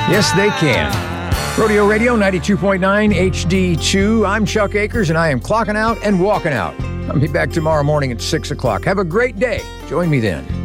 Yes, they can. Rodeo Radio 92.9 HD2. I'm Chuck Akers, and I am clocking out and walking out. I'll be back tomorrow morning at 6 o'clock. Have a great day. Join me then.